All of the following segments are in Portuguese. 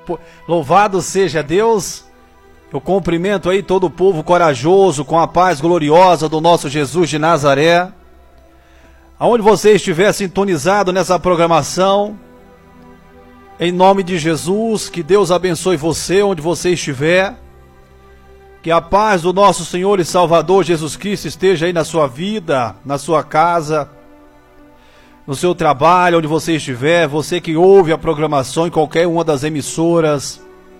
Louvado seja Deus. Eu cumprimento aí todo o povo corajoso com a paz gloriosa do nosso Jesus de Nazaré. Aonde você estiver sintonizado nessa programação, em nome de Jesus, que Deus abençoe você onde você estiver. Que a paz do nosso Senhor e Salvador Jesus Cristo esteja aí na sua vida, na sua casa, no seu trabalho, onde você estiver, você que ouve a programação em qualquer uma das emissoras.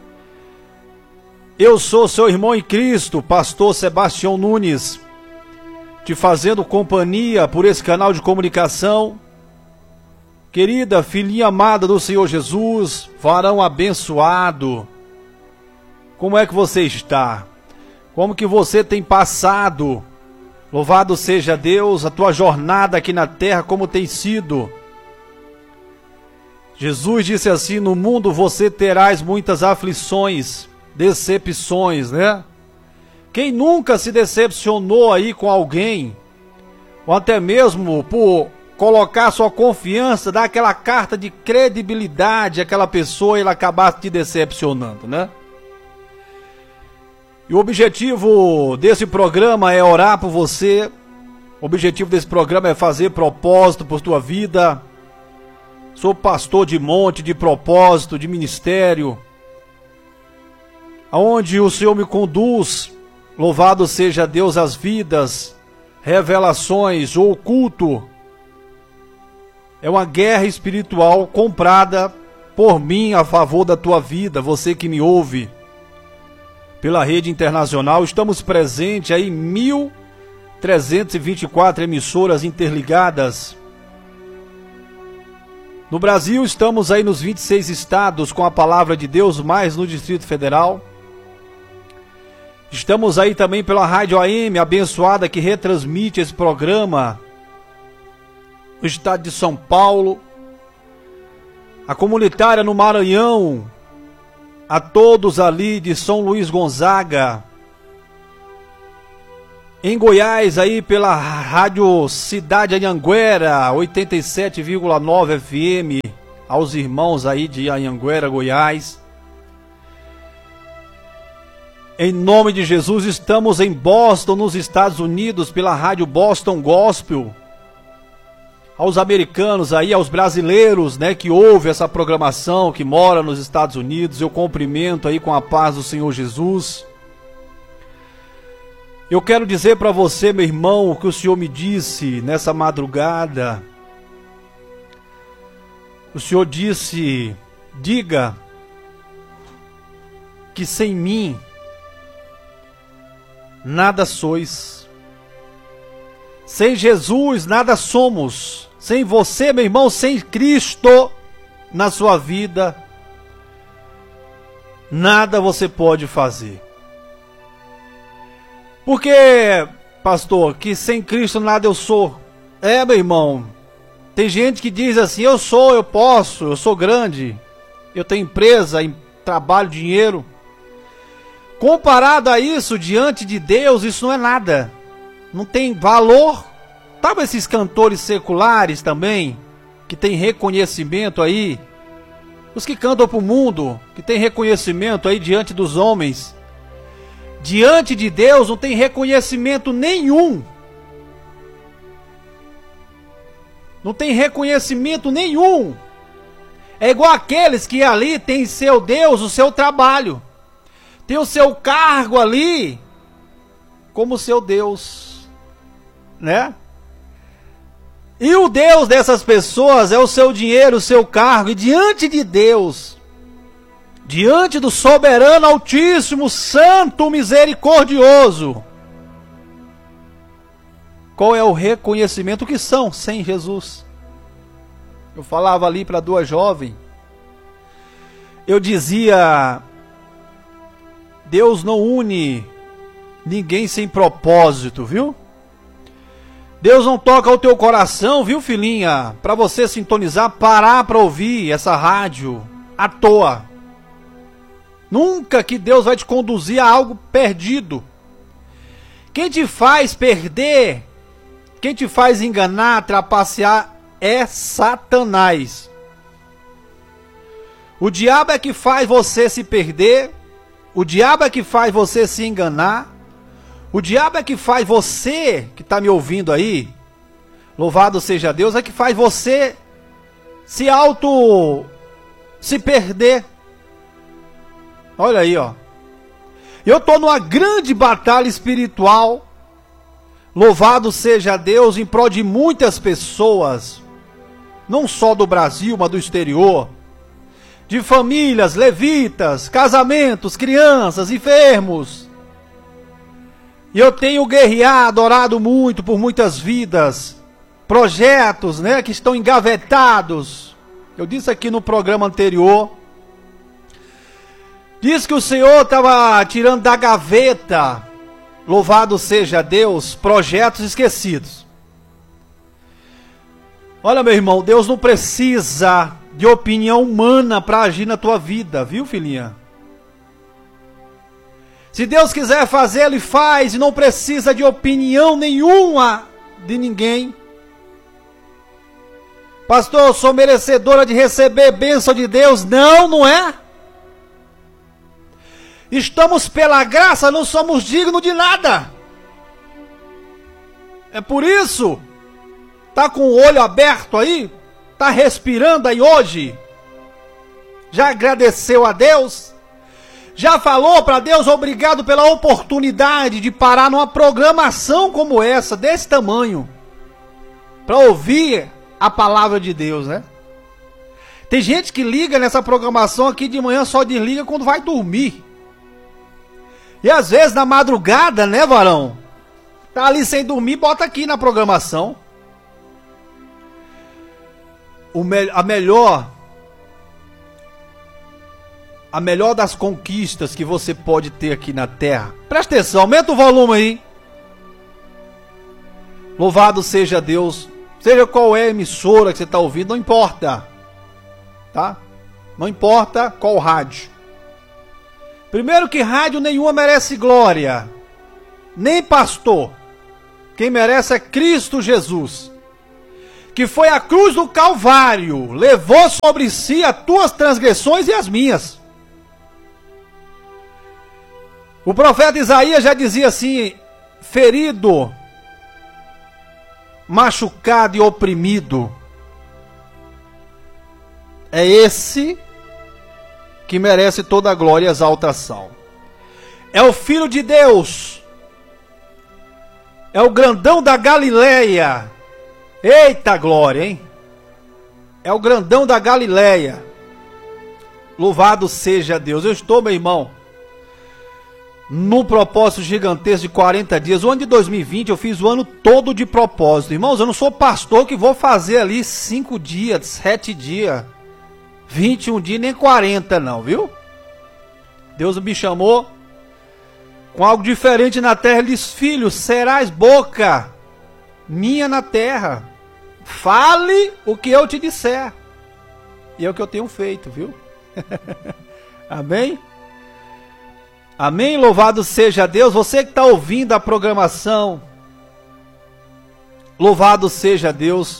Eu sou seu irmão em Cristo, pastor Sebastião Nunes, te fazendo companhia por esse canal de comunicação. Querida filhinha amada do Senhor Jesus, varão abençoado, como é que você está? Como que você tem passado? Louvado seja Deus, a tua jornada aqui na terra, como tem sido? Jesus disse assim: no mundo você terás muitas aflições, decepções, né? Quem nunca se decepcionou aí com alguém? Ou até mesmo por colocar sua confiança, dar aquela carta de credibilidade àquela pessoa e ela acabar te decepcionando, né? E o objetivo desse programa é orar por você. O objetivo desse programa é fazer propósito por tua vida. Sou pastor de monte, de propósito, de ministério, aonde o Senhor me conduz. Louvado seja Deus, as vidas, revelações, o oculto. É uma guerra espiritual comprada por mim a favor da tua vida, você que me ouve pela rede internacional. Estamos presentes aí em 1.324 emissoras interligadas. No Brasil estamos aí nos 26 estados com a palavra de Deus, mais no Distrito Federal. Estamos aí também pela Rádio AM, abençoada, que retransmite esse programa no estado de São Paulo. A comunitária no Maranhão, a todos ali de São Luís Gonzaga. Em Goiás aí pela Rádio Cidade Anhanguera 87,9 FM, aos irmãos aí de Anhanguera, Goiás. Em nome de Jesus, estamos em Boston, nos Estados Unidos, pela Rádio Boston Gospel. Aos americanos aí, aos brasileiros, né, que ouvem essa programação, que moram nos Estados Unidos, eu cumprimento aí com a paz do Senhor Jesus. Eu quero dizer para você, meu irmão, o que o Senhor me disse nessa madrugada. O Senhor disse: diga que sem mim nada sois. Sem Jesus nada somos. Sem você, meu irmão, sem Cristo na sua vida, nada você pode fazer. Porque, pastor, que sem Cristo nada eu sou. Meu irmão, tem gente que diz assim: eu sou, eu posso, eu sou grande, eu tenho empresa, trabalho, dinheiro. Comparado a isso, diante de Deus, isso não é nada. Não tem valor. Sabe esses cantores seculares também, que tem reconhecimento aí? Os que cantam pro mundo, que tem reconhecimento aí diante dos homens. Diante de Deus não tem reconhecimento nenhum. Não tem reconhecimento nenhum. É igual aqueles que ali tem seu Deus, o seu trabalho. Tem o seu cargo ali como seu Deus, né? E o Deus dessas pessoas é o seu dinheiro, o seu cargo. E diante de Deus, diante do soberano, altíssimo, santo, misericordioso, qual é o reconhecimento que são sem Jesus? Eu falava ali para duas jovens, eu dizia: Deus não une ninguém sem propósito, viu? Deus não toca o teu coração, viu, filhinha, para você sintonizar, parar para ouvir essa rádio à toa. Nunca que Deus vai te conduzir a algo perdido. Quem te faz perder, quem te faz enganar, trapacear, é Satanás. O diabo é que faz você se perder. O diabo é que faz você se enganar. O diabo é que faz você, que está me ouvindo aí, louvado seja Deus, é que faz você se perder. Olha aí, ó. Eu estou numa grande batalha espiritual, louvado seja Deus, em prol de muitas pessoas, não só do Brasil, mas do exterior, de famílias, levitas, casamentos, crianças, enfermos. E eu tenho guerreado, orado muito por muitas vidas, projetos, né, que estão engavetados. Eu disse aqui no programa anterior, diz que o Senhor estava tirando da gaveta, louvado seja Deus, projetos esquecidos. Olha, meu irmão, Deus não precisa de opinião humana para agir na tua vida, viu, filhinha? Se Deus quiser fazer, Ele faz e não precisa de opinião nenhuma de ninguém. Pastor, eu sou merecedora de receber bênção de Deus. Não, não é. Estamos pela graça, não somos dignos de nada. É por isso, tá com o olho aberto aí, tá respirando aí hoje, já agradeceu a Deus, já falou para Deus obrigado pela oportunidade de parar numa programação como essa, desse tamanho, para ouvir a palavra de Deus, né? Tem gente que liga nessa programação aqui de manhã, só desliga quando vai dormir. E às vezes na madrugada, né, varão? Tá ali sem dormir, bota aqui na programação. A melhor das conquistas que você pode ter aqui na terra. Presta atenção, aumenta o volume aí. Louvado seja Deus. Seja qual é a emissora que você está ouvindo, não importa. Tá? Não importa qual rádio. Primeiro que rádio nenhuma merece glória. Nem pastor. Quem merece é Cristo Jesus, que foi a cruz do Calvário, levou sobre si as tuas transgressões e as minhas. O profeta Isaías já dizia assim: ferido, machucado e oprimido, é esse que merece toda a glória e exaltação. É o Filho de Deus, é o grandão da Galileia. Eita glória, hein? É o grandão da Galileia. Louvado seja Deus. Eu estou, meu irmão, no propósito gigantesco de 40 dias. O ano de 2020 eu fiz o ano todo de propósito. Irmãos, eu não sou pastor que vou fazer ali 5 dias, 7 dias, 21 dias, nem 40 não, viu? Deus me chamou com algo diferente na terra. Ele disse: filho, serás boca minha na terra. Fale o que eu te disser. E é o que eu tenho feito, viu? Amém? Amém? Louvado seja Deus. Você que está ouvindo a programação, louvado seja Deus.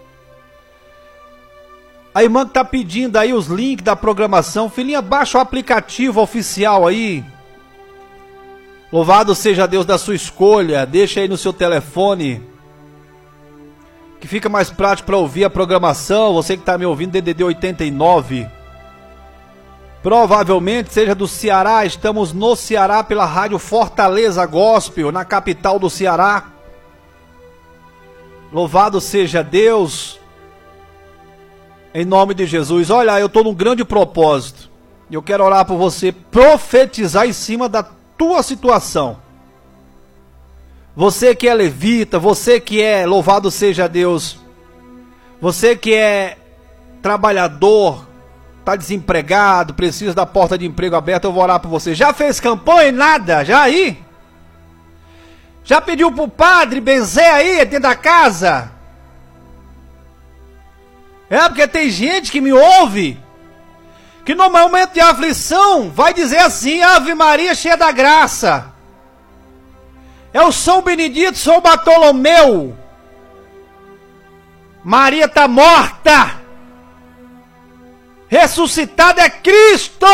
A irmã que está pedindo aí os links da programação, filhinha, baixa o aplicativo oficial aí. Louvado seja Deus da sua escolha. Deixa aí no seu telefone, que fica mais prático para ouvir a programação. Você que está me ouvindo, DDD 89. Provavelmente seja do Ceará. Estamos no Ceará pela rádio Fortaleza Gospel, na capital do Ceará. Louvado seja Deus. Em nome de Jesus. Olha, eu estou num grande propósito. Eu quero orar por você, profetizar em cima da tua situação. Você que é levita, você que é, louvado seja Deus, você que é trabalhador, está desempregado, precisa da porta de emprego aberta, eu vou orar por você. Já fez campanha e nada? Já aí? Já pediu para o padre benzer aí dentro da casa? É, porque tem gente que me ouve, que no momento de aflição vai dizer assim: Ave Maria cheia da graça. É o São Benedito, São Bartolomeu. Maria está morta. Ressuscitado é Cristo.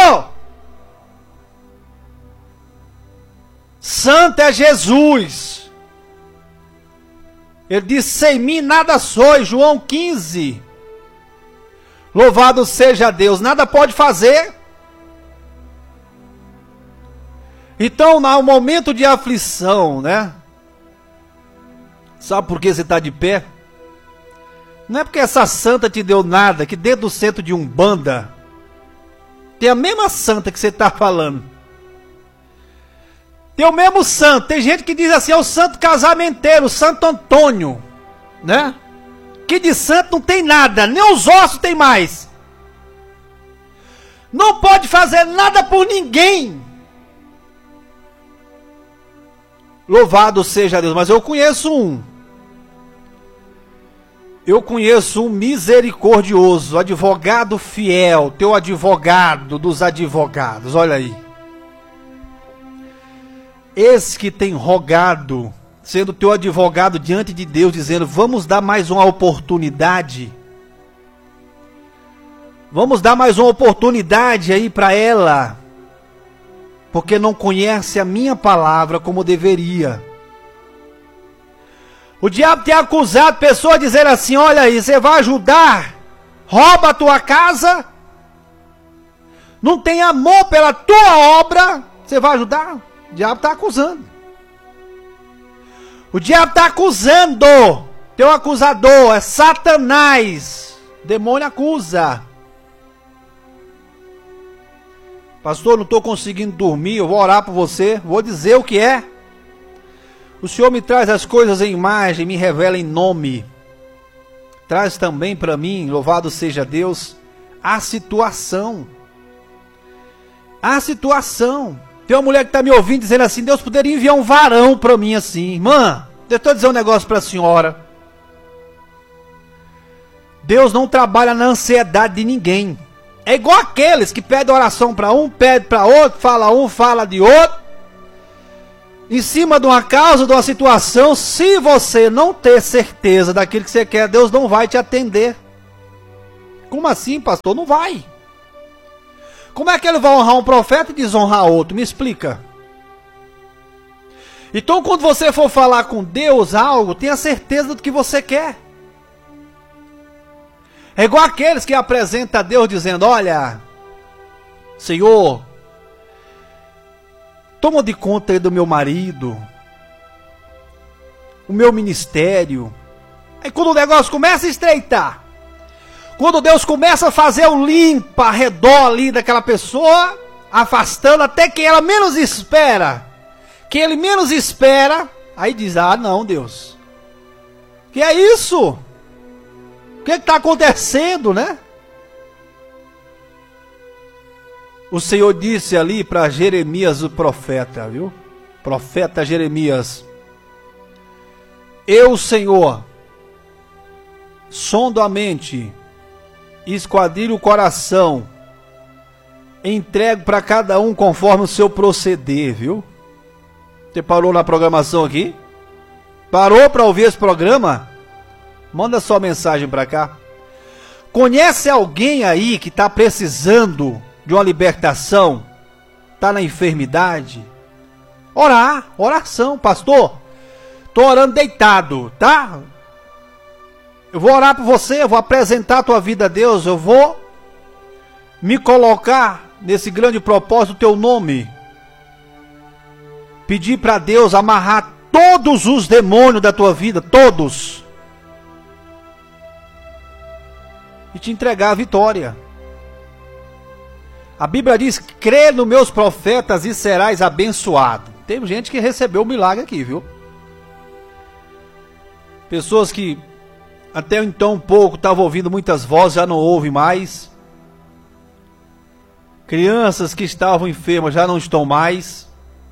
Santo é Jesus. Ele disse: sem mim nada sois, João 15. Louvado seja Deus, nada pode fazer. Então, no momento de aflição, né? Sabe por que você está de pé? Não é porque essa santa te deu nada, que dentro do centro de Umbanda tem a mesma santa que você está falando. Tem o mesmo santo. Tem gente que diz assim: é o santo casamenteiro, o Santo Antônio, né? Que de santo não tem nada, nem os ossos tem mais. Não pode fazer nada por ninguém. Louvado seja Deus. Mas eu conheço um. Eu conheço um misericordioso, advogado fiel, teu advogado dos advogados, olha aí. Esse que tem rogado, sendo teu advogado diante de Deus, dizendo: vamos dar mais uma oportunidade. Vamos dar mais uma oportunidade aí para ela, porque não conhece a minha palavra como deveria. O diabo tem acusado pessoas dizendo assim: olha aí, você vai ajudar, rouba a tua casa, não tem amor pela tua obra, você vai ajudar? O diabo está acusando. O diabo está acusando. Teu acusador é Satanás. O demônio acusa. Pastor, não estou conseguindo dormir, eu vou orar por você, vou dizer o que é. O Senhor me traz as coisas em imagem, me revela em nome. Traz também para mim, louvado seja Deus, a situação. A situação. Tem uma mulher que está me ouvindo dizendo assim: Deus poderia enviar um varão para mim assim. Irmã, deixa eu dizer um negócio para a senhora. Deus não trabalha na ansiedade de ninguém. É igual aqueles que pedem oração para um, pede para outro, fala de outro. Em cima de uma causa, de uma situação, se você não ter certeza daquilo que você quer, Deus não vai te atender. Como assim, pastor? Não vai. Como é que ele vai honrar um profeta e desonrar outro? Me explica. Então, quando você for falar com Deus algo, tenha certeza do que você quer. É igual aqueles que apresentam a Deus dizendo: olha, Senhor, toma de conta aí do meu marido, o meu ministério. Aí quando o negócio começa a estreitar, quando Deus começa a fazer o limpa ao redor ali daquela pessoa, afastando até quem ela menos espera, quem ele menos espera, aí diz: ah não, Deus, que é isso? O que está acontecendo, né? O Senhor disse ali para Jeremias, o profeta, viu? Profeta Jeremias: eu, Senhor, sondo a mente, esquadrilho o coração, entrego para cada um conforme o seu proceder, viu? Você parou na programação aqui? Parou para ouvir esse programa? Manda sua mensagem para cá. Conhece alguém aí que está precisando de uma libertação? Está na enfermidade? Orar, oração, pastor. Estou orando deitado, tá? Eu vou orar por você, eu vou apresentar a tua vida a Deus, eu vou me colocar nesse grande propósito do teu nome. Pedir para Deus amarrar todos os demônios da tua vida, todos. E te entregar a vitória. A Bíblia diz: crê nos meus profetas e serás abençoado. Tem gente que recebeu o milagre aqui, viu? Pessoas que até então um pouco estavam ouvindo muitas vozes, já não ouvem mais. Crianças que estavam enfermas já não estão mais.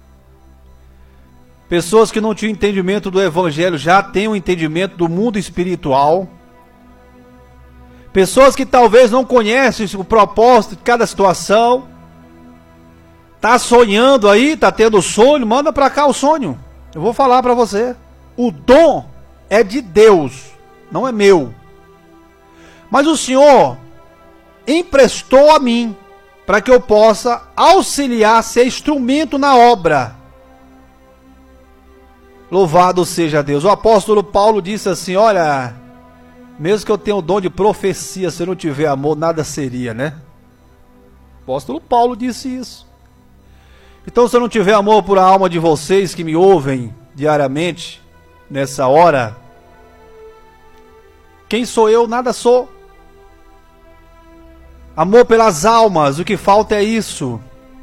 Pessoas que não tinham entendimento do Evangelho já têm um entendimento do mundo espiritual. Pessoas que talvez não conhecem o propósito de cada situação. Tá sonhando aí, tá tendo sonho, manda para cá o sonho. Eu vou falar para você. O dom é de Deus, não é meu. Mas o Senhor emprestou a mim, para que eu possa auxiliar, ser instrumento na obra. Louvado seja Deus. O apóstolo Paulo disse assim, olha, mesmo que eu tenha o dom de profecia, se eu não tiver amor, nada seria, né? O apóstolo Paulo disse isso. Então, se eu não tiver amor por a alma de vocês que me ouvem diariamente, nessa hora, quem sou eu? Nada sou. Amor pelas almas, o que falta é isso.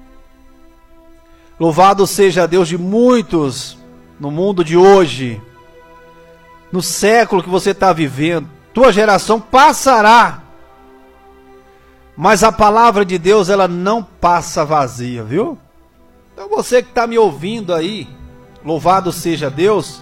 Louvado seja Deus de muitos no mundo de hoje, no século que você está vivendo. Tua geração passará, mas a palavra de Deus, ela não passa vazia, viu? Então você que está me ouvindo aí, louvado seja Deus.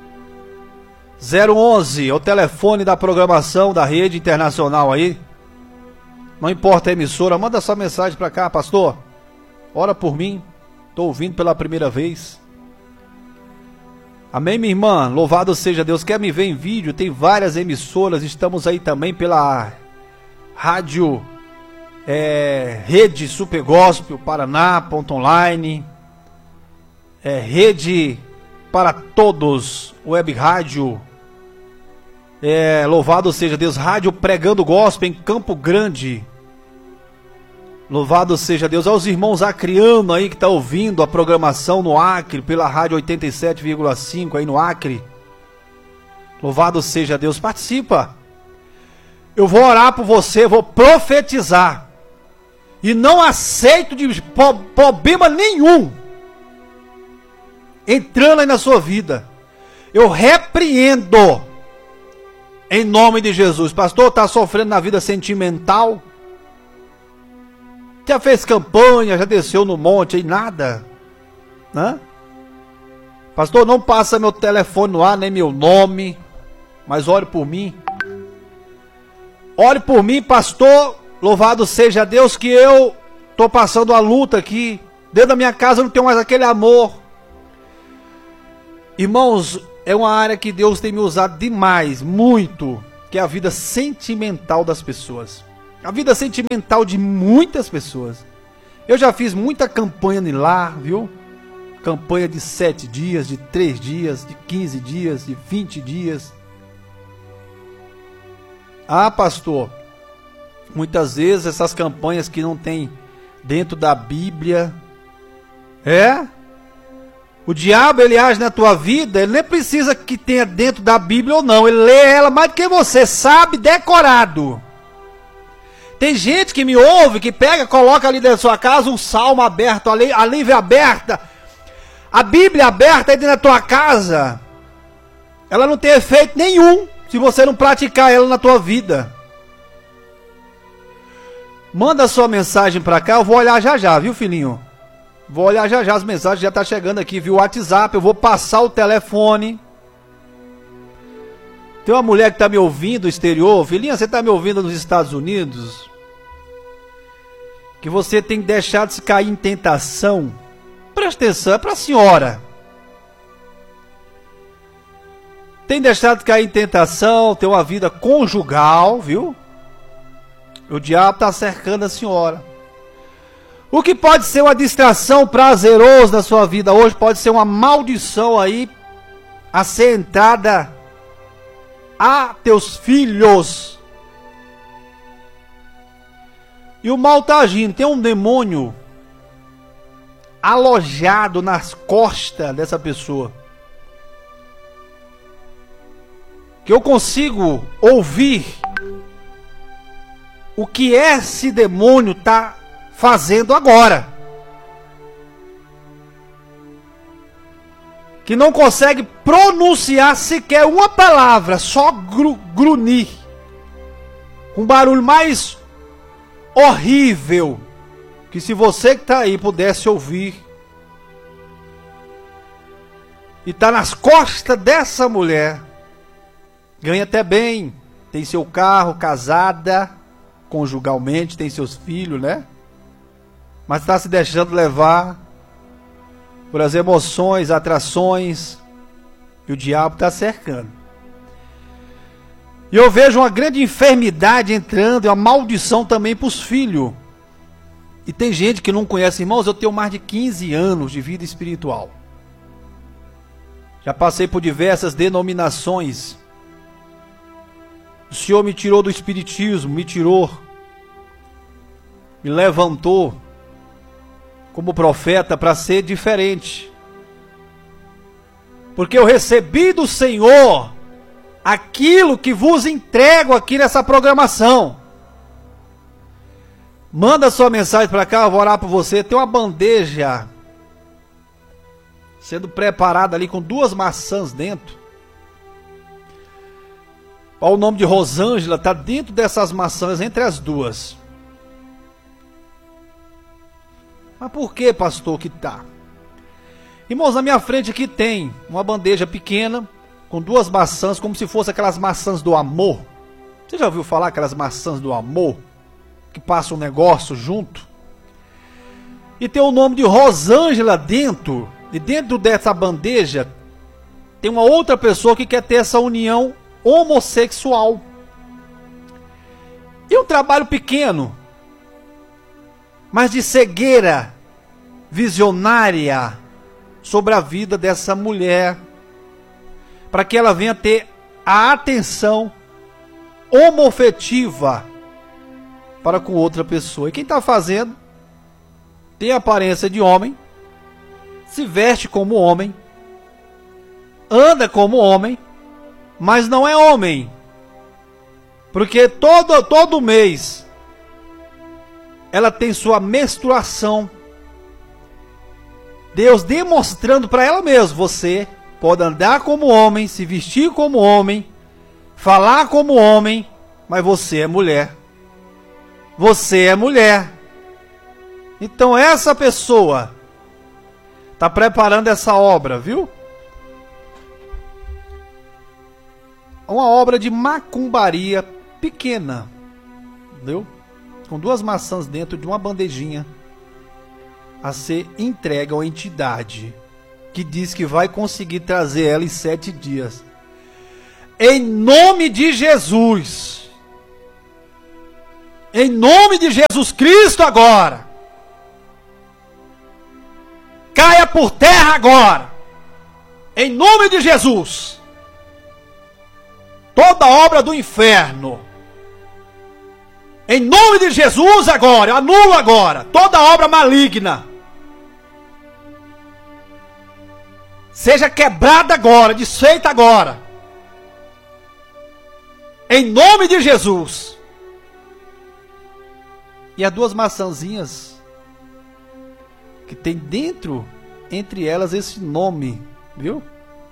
011 é o telefone da programação da rede internacional aí. Não importa a emissora, manda sua mensagem para cá, pastor. Ora por mim, estou ouvindo pela primeira vez. Amém, minha irmã? Louvado seja Deus. Quer me ver em vídeo? Tem várias emissoras. Estamos aí também pela rádio Rede Super Gospel Paraná.online, Rede para Todos, Web Rádio, louvado seja Deus, Rádio Pregando Gospel em Campo Grande. Louvado seja Deus. Aos irmãos acrianos aí que tá ouvindo a programação no Acre, pela rádio 87,5 aí no Acre. Louvado seja Deus. Participa. Eu vou orar por você, vou profetizar. E não aceito de problema nenhum entrando aí na sua vida. Eu repreendo em nome de Jesus. Pastor, está sofrendo na vida sentimental? Já fez campanha, já desceu no monte aí, nada, né? Pastor, não passa meu telefone no ar, nem meu nome, mas ore por mim. Ore por mim, pastor. Louvado seja Deus que eu estou passando a luta aqui. Dentro da minha casa eu não tenho mais aquele amor. Irmãos, é uma área que Deus tem me usado demais, muito, que é a vida sentimental das pessoas. A vida sentimental de muitas pessoas. Eu já fiz muita campanha em lar, viu? Campanha de 7 dias, de 3 dias, de 15 dias, de 20 dias. Ah, pastor, muitas vezes essas campanhas que não tem dentro da Bíblia. O diabo, ele age na tua vida, ele nem precisa que tenha dentro da Bíblia ou não. Ele lê ela mais do que você, sabe, decorado. Tem gente que me ouve, que pega, coloca ali dentro da sua casa um salmo aberto, a Bíblia aberta. A Bíblia aberta aí dentro da tua casa, ela não tem efeito nenhum se você não praticar ela na tua vida. Manda sua mensagem pra cá, eu vou olhar já já, viu, filhinho? Vou olhar já já, as mensagens já tá chegando aqui, viu? WhatsApp, eu vou passar o telefone. Tem uma mulher que tá me ouvindo no exterior. Filhinha, você tá me ouvindo nos Estados Unidos? Que você tem que deixar de se cair em tentação. Presta atenção, é pra senhora. Tem deixado de cair em tentação, ter uma vida conjugal, viu? O diabo tá cercando a senhora. O que pode ser uma distração prazerosa na sua vida hoje, pode ser uma maldição aí, a ser entrada a teus filhos. E o mal está agindo. Tem um demônio alojado nas costas dessa pessoa, que eu consigo ouvir o que esse demônio está fazendo agora, que não consegue pronunciar sequer uma palavra, só grunhir, um barulho mais horrível, que se você que está aí pudesse ouvir, e está nas costas dessa mulher, ganha até bem, tem seu carro, casada, conjugalmente, tem seus filhos, né? Mas está se deixando levar por as emoções, atrações, e o diabo está cercando. E eu vejo uma grande enfermidade entrando, e uma maldição também para os filhos. E tem gente que não conhece, irmãos, eu tenho mais de 15 anos de vida espiritual. Já passei por diversas denominações. O Senhor me tirou do espiritismo, me levantou como profeta para ser diferente. Porque eu recebi do Senhor aquilo que vos entrego aqui nessa programação. Manda sua mensagem para cá, eu vou orar por você. Tem uma bandeja sendo preparada ali com 2 maçãs dentro. Olha o nome de Rosângela, está dentro dessas maçãs, entre as 2. Mas por que, pastor, que está? Irmãos, na minha frente aqui tem uma bandeja pequena com 2 maçãs, como se fossem aquelas maçãs do amor. Você já ouviu falar aquelas maçãs do amor? Que passa um negócio junto. E tem o nome de Rosângela dentro. E dentro dessa bandeja tem uma outra pessoa que quer ter essa união homossexual. E um trabalho pequeno, mas de cegueira visionária sobre a vida dessa mulher, para que ela venha ter a atenção homoafetiva para com outra pessoa. E quem está fazendo tem a aparência de homem, se veste como homem, anda como homem, mas não é homem, porque todo mês ela tem sua menstruação. Deus demonstrando para ela mesma: você pode andar como homem, se vestir como homem, falar como homem, mas você é mulher. Você é mulher. Então essa pessoa está preparando essa obra, viu? Uma obra de macumbaria pequena, entendeu? Com 2 maçãs dentro de uma bandejinha, a ser entregue a uma entidade que diz que vai conseguir trazer ela em 7 dias. Em nome de Jesus. Em nome de Jesus Cristo agora. Caia por terra agora. Em nome de Jesus. Toda obra do inferno. Em nome de Jesus agora. Eu anulo agora toda obra maligna. Seja quebrada agora, desfeita agora. Em nome de Jesus. E as 2 maçãzinhas que tem dentro, entre elas, esse nome, viu?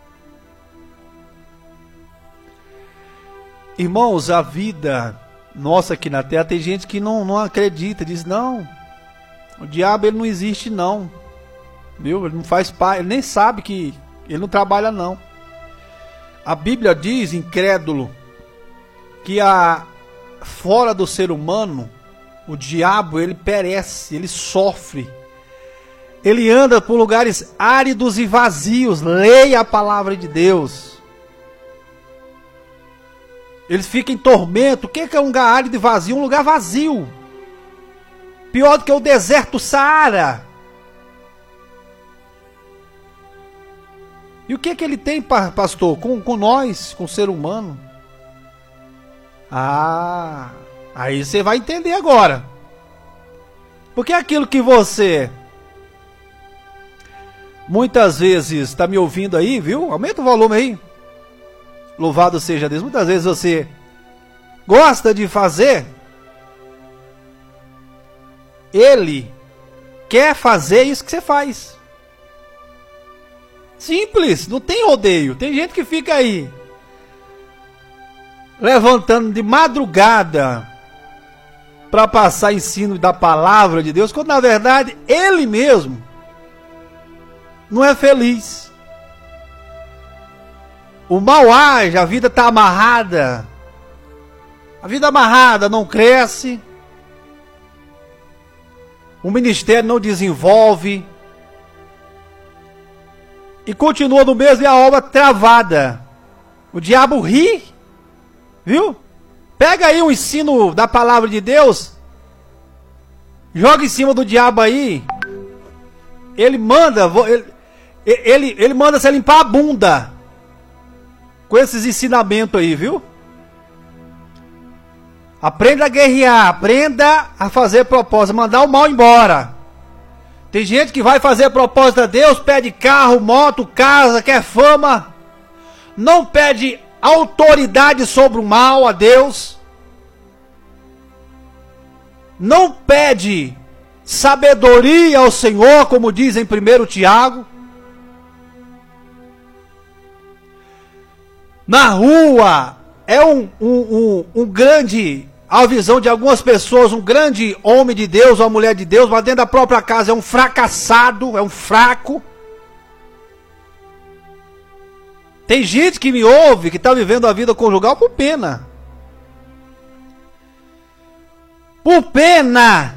Irmãos, a vida nossa aqui na terra, tem gente que não acredita, diz: não, o diabo ele não existe não, viu? Ele não faz parte, ele nem sabe que ele não trabalha não. A Bíblia diz, incrédulo, que fora do ser humano, o diabo ele perece, ele sofre, ele anda por lugares áridos e vazios. Leia a palavra de Deus. Ele fica em tormento. O que é um lugar árido e vazio? Um lugar vazio, pior do que o deserto Saara. E o que ele tem, pastor, com nós, com o ser humano? Aí você vai entender agora. Porque aquilo que você muitas vezes está me ouvindo aí, viu? Aumenta o volume aí. Louvado seja Deus. Muitas vezes você gosta de fazer, ele quer fazer isso que você faz. Simples, não tem rodeio. Tem gente que fica aí levantando de madrugada para passar ensino da palavra de Deus, quando na verdade ele mesmo não é feliz. O mal age, a vida está amarrada. A vida amarrada não cresce. O ministério não desenvolve. E continua no mesmo, e a obra travada. O diabo ri Viu? Pega aí um ensino da palavra de Deus, joga em cima do diabo aí. Ele manda você limpar a bunda com esses ensinamentos aí, viu? Aprenda a guerrear, aprenda a fazer propósito, mandar o mal embora. Tem gente que vai fazer propósito a Deus, pede carro, moto, casa, quer fama, não pede autoridade sobre o mal a Deus, não pede sabedoria ao Senhor, como diz em 1 Tiago. Na rua é um grande, a visão de algumas pessoas, um grande homem de Deus, uma mulher de Deus, mas dentro da própria casa é um fracassado, é um fraco. Tem gente que me ouve, que está vivendo a vida conjugal por pena. Por pena.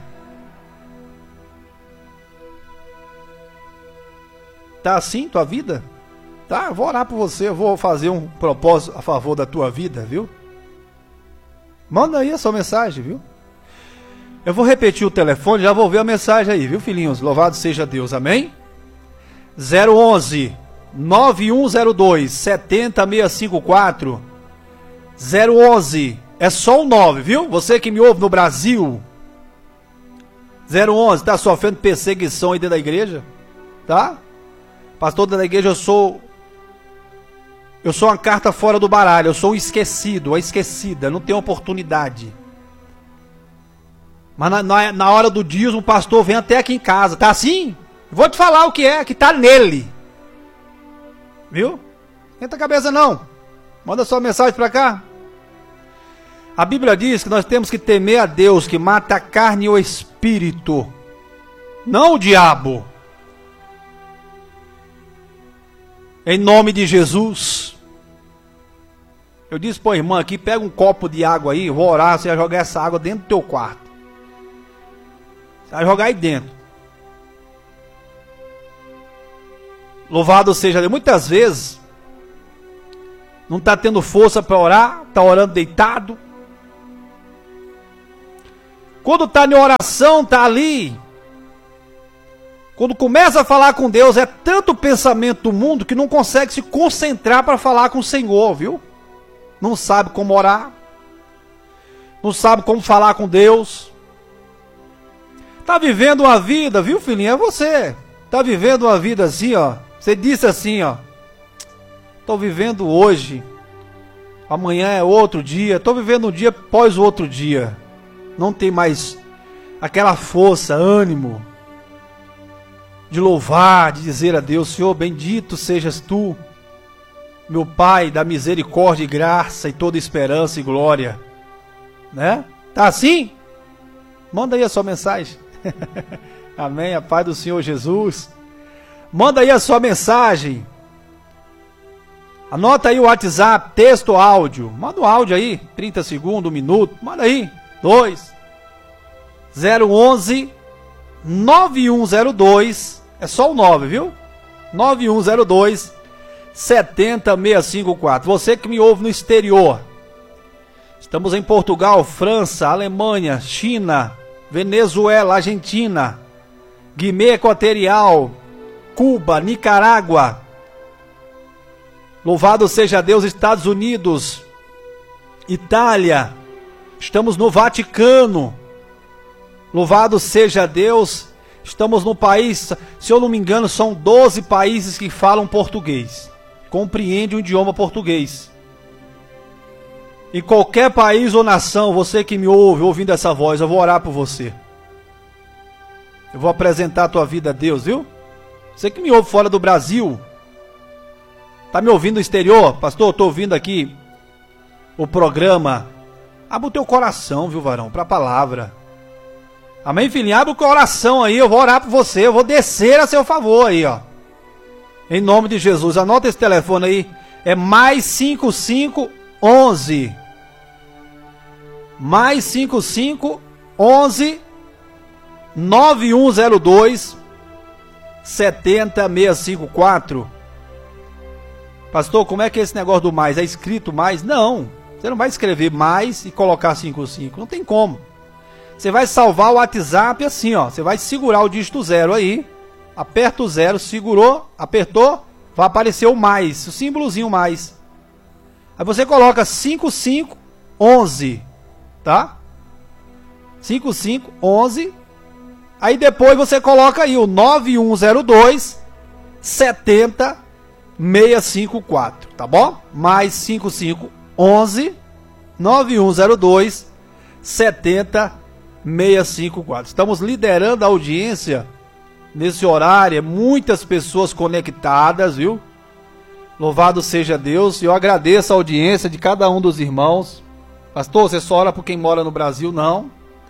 Tá assim tua vida? Tá, eu vou orar por você, eu vou fazer um propósito a favor da tua vida, viu? Manda aí a sua mensagem, viu? Eu vou repetir o telefone, já vou ver a mensagem aí, viu, filhinhos? Louvado seja Deus, amém? 011 9102 70654 011, é só o 9, viu? Você que me ouve no Brasil, 011, tá sofrendo perseguição aí dentro da igreja? Tá? Pastor da igreja, eu sou uma carta fora do baralho, eu sou um esquecido, uma esquecida, não tenho oportunidade. Mas na hora do dízimo, o pastor vem até aqui em casa, tá assim? Vou te falar o que é, que tá nele. Viu? Esquenta a cabeça não. Manda sua mensagem pra cá. A Bíblia diz que nós temos que temer a Deus, que mata a carne e o espírito, não o diabo. Em nome de Jesus. Eu disse para a irmã aqui, pega um copo de água aí, eu vou orar, você vai jogar essa água dentro do teu quarto. Você vai jogar aí dentro. Louvado seja Deus. Muitas vezes, não está tendo força para orar, está orando deitado. Quando está em oração, está ali. Quando começa a falar com Deus, é tanto pensamento do mundo que não consegue se concentrar para falar com o Senhor, viu? Não sabe como orar, não sabe como falar com Deus. Está vivendo uma vida, viu, filhinho? É você. Está vivendo uma vida assim, ó. Você disse assim, ó. Estou vivendo hoje. Amanhã é outro dia. Estou vivendo um dia após o outro dia. Não tem mais aquela força, ânimo de louvar, de dizer a Deus, Senhor, bendito sejas tu, meu Pai, da misericórdia e graça e toda esperança e glória, né? Tá assim? Manda aí a sua mensagem. Amém, a paz do Senhor Jesus. Manda aí a sua mensagem. Anota aí o WhatsApp, texto ou áudio. Manda o áudio aí, 30 segundos, 1 minuto. Manda aí, 011 9102, é só o 9, viu? 9102 70654. Você que me ouve no exterior. Estamos em Portugal, França, Alemanha, China, Venezuela, Argentina, Guiné Equatorial, Cuba, Nicarágua. Louvado seja Deus, Estados Unidos, Itália. Estamos no Vaticano. Louvado seja Deus, estamos no país, se eu não me engano, são 12 países que falam português, compreendem o idioma português. Em qualquer país ou nação, você que me ouve, ouvindo essa voz, eu vou orar por você. Eu vou apresentar a tua vida a Deus, viu? Você que me ouve fora do Brasil, tá me ouvindo no exterior? Pastor, eu estou ouvindo aqui o programa. Abre o teu coração, viu, varão, para a palavra. Amém, filhinho? Abre o coração aí, eu vou orar por você, eu vou descer a seu favor aí, ó. Em nome de Jesus, anota esse telefone aí, é mais 5511. Mais 5511 9102 70654. Pastor, como é que é esse negócio do mais? É escrito mais? Não, Você não vai escrever mais e colocar 55. Não tem como. Você vai salvar o WhatsApp assim, ó. Você vai segurar o dígito 0 aí. Aperta o 0, segurou, apertou. Vai aparecer o mais, o símbolozinho mais. Aí você coloca 5511, tá? 5511. Aí depois você coloca aí o 9102 70654, tá bom? Mais 5511 9102 70654. Estamos liderando a audiência nesse horário, muitas pessoas conectadas, viu? Louvado seja Deus. E eu agradeço a audiência de cada um dos irmãos. Pastor, você só ora por quem mora no Brasil? Não.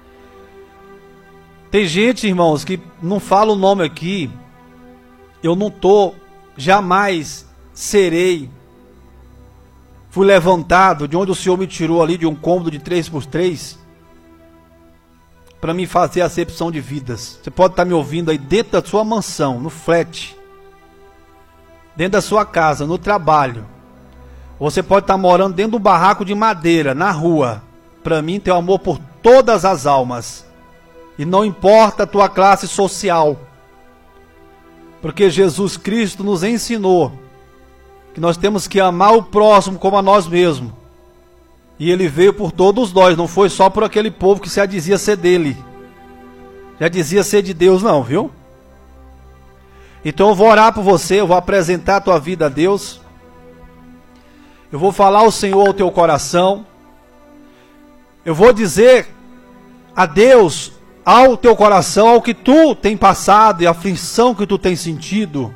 Tem gente, irmãos, que não fala o nome aqui. Eu não tô, jamais serei. Fui levantado de onde o Senhor me tirou ali, de um cômodo de 3x3, para me fazer acepção de vidas. Você pode estar me ouvindo aí dentro da sua mansão, no flat, dentro da sua casa, no trabalho. Você pode estar morando dentro de um barraco de madeira, na rua. Para mim, tem amor por todas as almas. E não importa a tua classe social. Porque Jesus Cristo nos ensinou que nós temos que amar o próximo como a nós mesmos. E ele veio por todos nós, não foi só por aquele povo que já dizia ser dele. Já dizia ser de Deus não, viu? Então eu vou orar por você, eu vou apresentar a tua vida a Deus. Eu vou falar ao Senhor ao teu coração. Eu vou dizer a Deus ao teu coração, ao que tu tem passado e a aflição que tu tem sentido.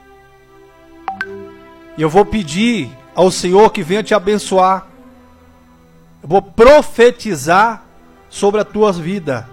E eu vou pedir ao Senhor que venha te abençoar. Eu vou profetizar sobre a tua vida.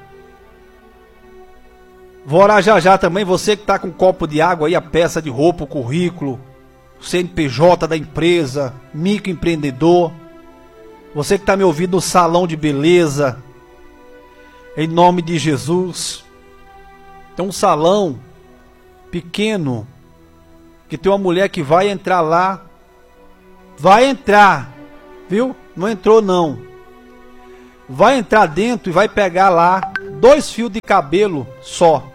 Vou orar já já também, você que está com um copo de água aí, a peça de roupa, o currículo, o CNPJ da empresa, microempreendedor. Você que está me ouvindo no salão de beleza, em nome de Jesus. Tem um salão pequeno, que tem uma mulher que vai entrar lá. Vai entrar, viu? Não entrou não. Vai entrar dentro e vai pegar lá 2 fios de cabelo só.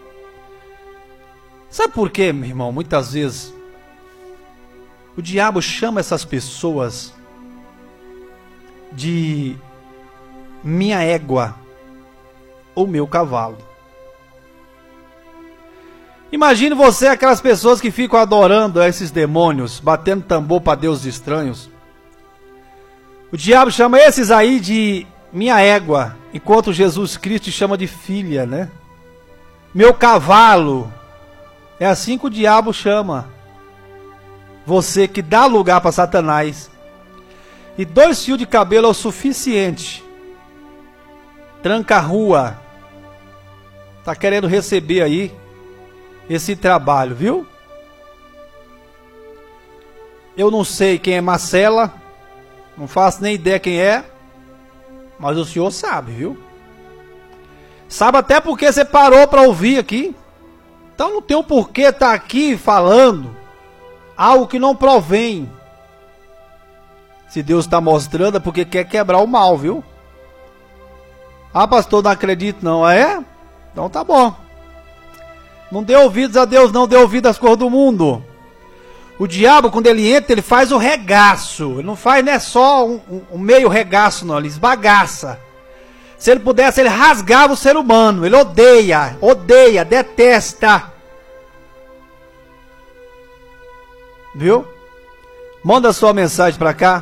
Sabe por quê, meu irmão? Muitas vezes o diabo chama essas pessoas de minha égua ou meu cavalo. Imagine você aquelas pessoas que ficam adorando esses demônios, batendo tambor para deuses estranhos. O diabo chama esses aí de minha égua, enquanto Jesus Cristo chama de filha, né? Meu cavalo. É assim que o diabo chama você, que dá lugar para Satanás. E 2 fios de cabelo é o suficiente. Tranca a rua. Tá querendo receber aí esse trabalho, viu? Eu não sei quem é Marcela, não faço nem ideia quem é, mas o senhor sabe, viu? Sabe até porque você parou para ouvir aqui. Então não tem o porquê estar aqui falando algo que não provém. Se Deus está mostrando é porque quer quebrar o mal, viu? Ah, pastor, não acredito não. É? Então tá bom. Não dê ouvidos a Deus, não dê ouvidos às coisas do mundo. O diabo, quando ele entra, ele faz o regaço. Ele não faz, não é só um meio regaço, não. Ele esbagaça. Se ele pudesse, ele rasgava o ser humano. Ele odeia, detesta. Viu? Manda sua mensagem para cá.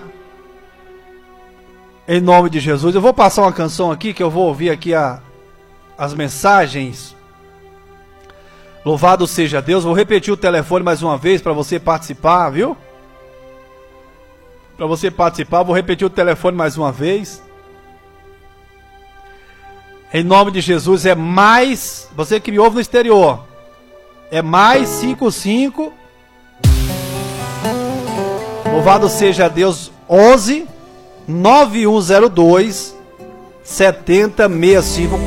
Em nome de Jesus. Eu vou passar uma canção aqui, que eu vou ouvir aqui as mensagens. Louvado seja Deus. Vou repetir o telefone mais uma vez para você participar, viu? Para você participar, vou repetir o telefone mais uma vez. Em nome de Jesus, é mais... Você que me ouve no exterior. É mais 55... Louvado seja Deus, 11 9102 7065.